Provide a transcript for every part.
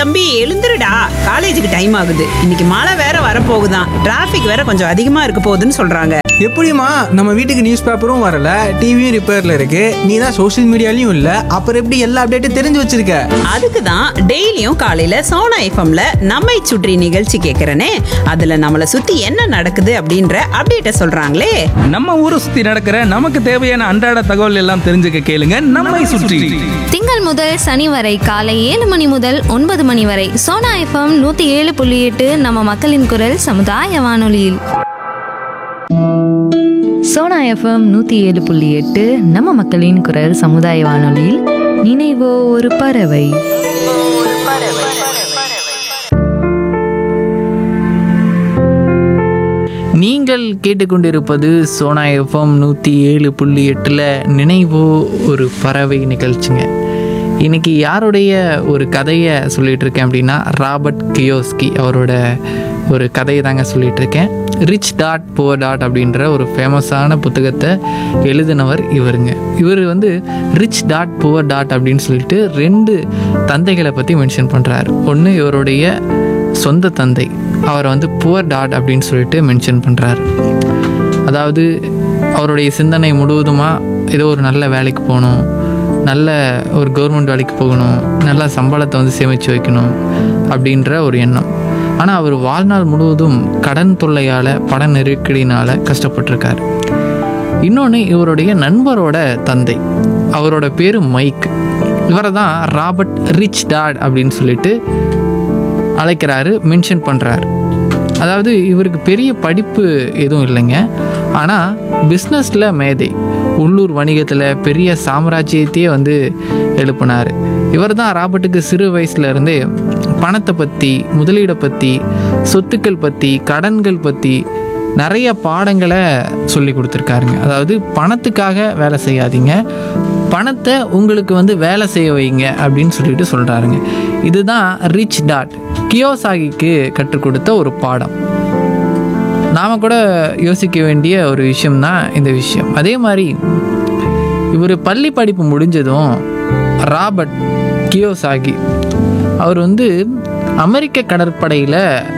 தம்பி எழுந்துருடா, காலேஜுக்கு டைம் ஆகுது. இன்னைக்கு மழை வேற வரப்போகுதான், டிராபிக் வேற கொஞ்சம் அதிகமா இருக்க போகுதுன்னு சொல்றாங்க. எப்படிம்மா? நம்ம வீட்டுக்கு நியூஸ் பேப்பரும் வரல, டிவியும் ரிப்பேர்ல இருக்கு. நீ தான் சோஷியல் மீடியாலையும் இல்ல, அப்புறம் எப்படி எல்லா அப்டேட்டும் தெரிஞ்சு வச்சிருக்க? அதுக்கு தான் டெய்லியும் காலையில சோனா எஃப்எம்ல நம்மை சுற்றி நிகழ்ச்சி கேட்கறனே. அதுல நம்மளை சுத்தி என்ன நடக்குது அப்படின்ற அப்டேட்ட சொல்றாங்களே. நம்ம ஊரை சுத்தி நடக்கிற நமக்கு தேவையான அன்றாட தகவல் எல்லாம் தெரிஞ்சுக்க கேளுங்க நம்மை சுற்றி. திங்கள் முதல் சனி வரை காலை 7 மணி முதல் 9 மணி வரை சோனா எஃப்எம் 107.8 நம்ம மக்களின் குரல் சமுதாய வானொலியில். சோனா எஃப்எம் 107.8 நம்ம மக்களின் குரல் சமுதாய வானொலியில் நினைவோ ஒரு பறவை. நீங்கள் கேட்டுக்கொண்டிருப்பது சோனா எஃப்எம் 107.8 நினைவோ ஒரு பறவை நிகழ்ச்சிங்க. இன்னைக்கு யாருடைய ஒரு கதையை சொல்லிட்டு இருக்கேன் அப்படின்னா, ராபர்ட் கியோஸ்கி அவரோட ஒரு கதையை தாங்க சொல்லிட்டு இருக்கேன். ரிச் டாட் புவர் டாட் அப்படின்ற ஒரு ஃபேமஸான புத்தகத்தை எழுதினவர் இவருங்க. இவர் வந்து ரிச் டாட் புவர் டாட் அப்படின்னு சொல்லிட்டு 2 தந்தைகளை பற்றி மென்ஷன் பண்ணுறாரு. ஒன்று இவருடைய சொந்த தந்தை, அவரை வந்து புவர் டாட் அப்படின்னு சொல்லிட்டு மென்ஷன் பண்ணுறாரு. அதாவது அவருடைய சிந்தனை முழுவதுமாக ஏதோ ஒரு நல்ல வேலைக்கு போகணும், நல்ல ஒரு கவர்மெண்ட் வேலைக்கு போகணும், நல்ல சம்பளத்தை வந்து சேமித்து வைக்கணும் அப்படின்ற ஒரு எண்ணம். ஆனால் அவர் வாழ்நாள் முழுவதும் கடன் தொல்லையால், பண நெருக்கடினால் கஷ்டப்பட்டிருக்கார். இன்னொன்று இவருடைய நண்பரோட தந்தை, அவரோட பேர் மைக். இவரை தான் ராபர்ட் ரிச் டாட் அப்படின்னு சொல்லிட்டு அழைக்கிறாரு, மென்ஷன் பண்ணுறாரு. அதாவது இவருக்கு பெரிய படிப்பு எதுவும் இல்லைங்க, ஆனால் பிஸ்னஸில் மேதை, உள்ளூர் வணிகத்தில் பெரிய சாம்ராஜ்யத்தையே வந்து எழுப்பினார். இவர் தான் ராபர்ட்டுக்கு சிறு வயசுலேருந்தே பணத்தை பற்றி, முதலீடை பற்றி, சொத்துக்கள் பற்றி, கடன்கள் பற்றி நிறைய பாடங்களை சொல்லி கொடுத்துருக்காருங்க. அதாவது பணத்துக்காக வேலை செய்யாதீங்க, பணத்தை உங்களுக்கு வந்து வேலை செய்ய வைங்க அப்படின்னு சொல்லிட்டு சொல்கிறாருங்க. இதுதான் ரிச் டாட் கியோசாகிக்கு கற்றுக் கொடுத்த ஒரு பாடம். நாம் கூட யோசிக்க வேண்டிய ஒரு விஷயம்தான் இந்த விஷயம். அதே மாதிரி இவர் பள்ளி படிப்பு முடிஞ்சதும் ராபர்ட் கியோசாகி அவர் வந்து அமெரிக்க கடற்படையில்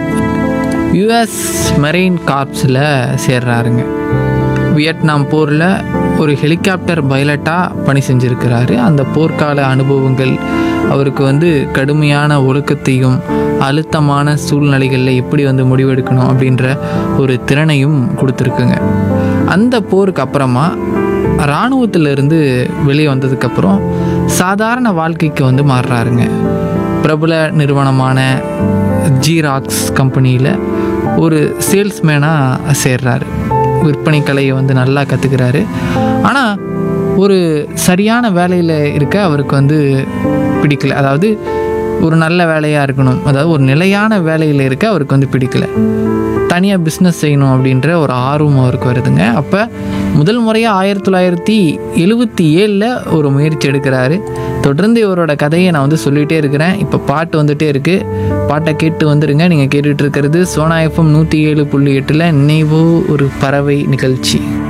யுஎஸ் மெரைன் கார்ப்ஸில் சேர்றாருங்க. வியட்நாம் போரில் ஒரு ஹெலிகாப்டர் பைலட்டாக பணி செஞ்சுருக்கிறாரு. அந்த போர்க்கால அனுபவங்கள் அவருக்கு வந்து கடுமையான ஒழுக்கத்தையும் அழுத்தமான சூழ்நிலைகளில் எப்படி வந்து முடிவெடுக்கணும் அப்படின்ற ஒரு திறனையும் கொடுத்துருக்குங்க. அந்த போருக்கு அப்புறமா இராணுவத்திலிருந்து வெளியே வந்ததுக்கப்புறம் சாதாரண வாழ்க்கைக்கு வந்து மாறுறாருங்க. பிரபல நிறுவனமான ஜீராக்ஸ் கம்பெனியில் ஒரு சேல்ஸ்மேனாக சேர்றாரு. விற்பனை கலையை வந்து நல்லா கற்றுக்கிறாரு. ஆனால் ஒரு சரியான வேலையில் இருக்க அவருக்கு வந்து பிடிக்கல. அதாவது ஒரு நல்ல வேலையாக இருக்கணும், அதாவது ஒரு நிலையான வேலையில் இருக்க அவருக்கு வந்து பிடிக்கல. தனியாக பிஸ்னஸ் செய்யணும் அப்படின்ற ஒரு ஆர்வம் அவருக்கு வருதுங்க. அப்போ முதல் முறையாக 1977 ஒரு முயற்சி எடுக்கிறாரு. தொடர்ந்து இவரோட கதையை நான் வந்து சொல்லிகிட்டே இருக்கிறேன். இப்போ பாட்டு வந்துகிட்டே இருக்குது, பாட்டை கேட்டு வந்துடுங்க. நீங்கள் கேட்டுட்டு இருக்கிறது சோனா எஃப்எம் 107.8 நினைவோ ஒரு பறவை நிகழ்ச்சி.